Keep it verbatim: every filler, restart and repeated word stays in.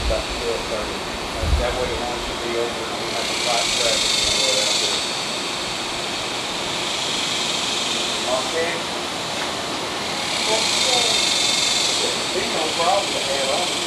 about twelve thirty. That way the launch will be over and we have to fight traffic on the way out there. Okay? Be no problem to have on.